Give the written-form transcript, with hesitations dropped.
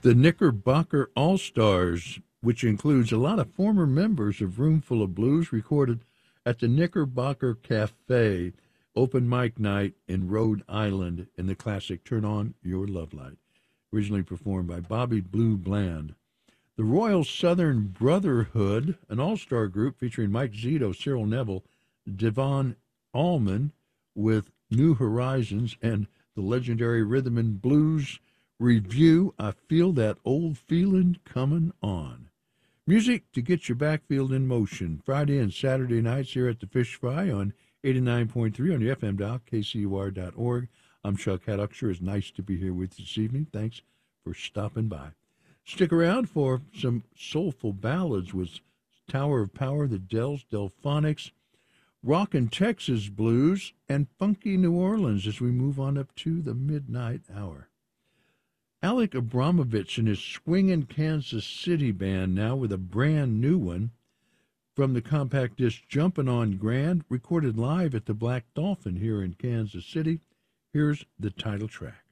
The Knickerbocker All-Stars, which includes a lot of former members of Roomful of Blues, recorded at the Knickerbocker Cafe open mic night in Rhode Island in the classic Turn On Your Love Light, originally performed by Bobby Blue Bland. The Royal Southern Brotherhood, an all-star group featuring Mike Zito, Cyril Neville, Devon Allman with New Horizons, and the legendary Rhythm and Blues Review, I Feel That Old Feelin' Comin' On. Music to get your backfield in motion. Friday and Saturday nights here at the Fish Fry on 89.3 on the FM dial, kcur.org. I'm Chuck Haddock. Sure is nice to be here with you this evening. Thanks for stopping by. Stick around for some soulful ballads with Tower of Power, the Dells, Delphonics, Rockin' Texas Blues, and Funky New Orleans as we move on up to the midnight hour. Alec Abramovich and his Swingin' Kansas City band now with a brand new one from the compact disc Jumpin' on Grand, recorded live at the Black Dolphin here in Kansas City. Here's the title track.